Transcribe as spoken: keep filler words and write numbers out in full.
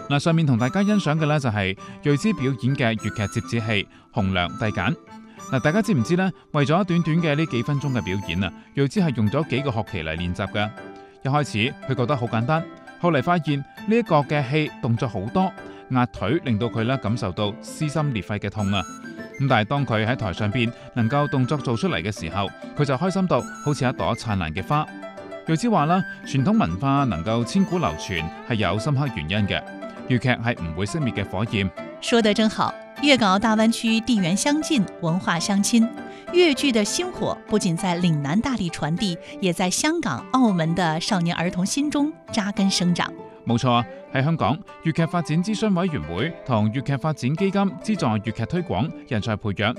嗱，上面同大家欣賞嘅呢，就係睿智表演嘅粵劇折子戲《紅娘遞簡》。嗱，大家知唔知呢？為咗短短嘅呢幾分鐘嘅表演啊，睿智係用咗幾個學期嚟練習嘅。一開始佢覺得好簡單，後嚟發現呢一個嘅戲動作好多，壓腿令到佢咧感受到撕心裂肺嘅痛啊！咁但係當佢喺台上邊能夠動作做出嚟嘅時候，佢就開心到好似一朵燦爛嘅花。睿智話啦，傳統文化能夠千古流傳係有深刻原因嘅，粵劇係唔會熄滅嘅火焰。 說得真好，粵港大灣區地緣相近，文化相親，粵劇的星火不僅在嶺南大力傳遞，也在香港、澳門的少年兒童心中扎根生長。 冇錯啊！喺香港，粵劇發展諮詢委員會同粵劇發展基金資助粵劇推廣、人才培養